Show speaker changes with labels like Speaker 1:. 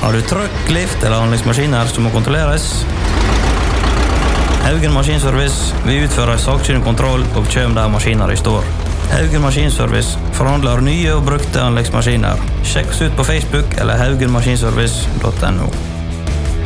Speaker 1: Har du trøkk, lift eller anleggsmaskiner som må kontrolleres? Haugen Maskinservice vil utføre saksynlig kontroll og kjøm der maskiner i står. Haugen Maskinservice forhandler nye og brukte anleggsmaskiner. Sjekk oss ut på Facebook eller haugenmaskinservice.no.